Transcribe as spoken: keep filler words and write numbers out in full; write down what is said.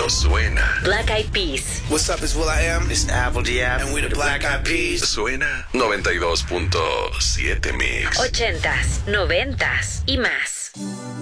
cuando suena. Black Eyed Peas. What's up, it's Will I Am. It's Apple Diab. And we're the Black Eyed Peas. Suena noventa y dos punto siete Mix. Ochentas, noventas y más.